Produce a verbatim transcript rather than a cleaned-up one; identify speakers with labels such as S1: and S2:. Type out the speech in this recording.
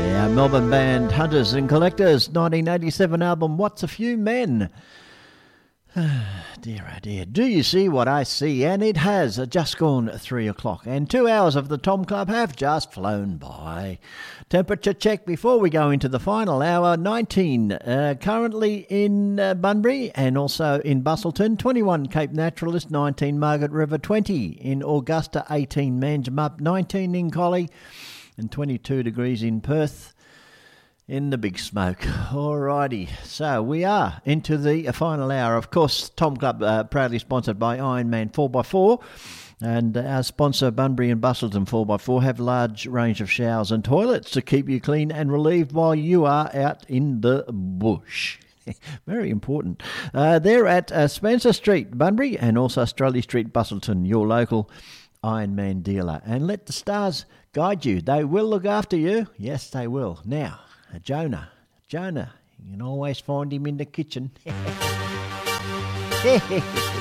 S1: Our Melbourne band Hunters and Collectors, nineteen eighty-seven album What's a Few Men? Dear, oh dear, do you see what I see? And it has just gone three o'clock, and two hours of the Tom Club have just flown by. Temperature check before we go into the final hour: nineteen uh, currently in uh, Bunbury and also in Bustleton, twenty-one Cape Naturalist, nineteen Margaret River, twenty in Augusta, eighteen Manjimup, nineteen in Collie, and twenty-two degrees in Perth. In the big smoke. Alrighty, so we are into the final hour. Of course, Tom Club uh, proudly sponsored by Ironman four by four, and our sponsor Bunbury and Bustleton four by four have large range of showers and toilets to keep you clean and relieved while you are out in the bush. Very important. Uh, they're at uh, Spencer Street, Bunbury, and also Strelly Street, Bustleton, your local Ironman dealer. And let the stars guide you. They will look after you. Yes, they will. Now, Jonah, Jonah, you can always find him in the kitchen.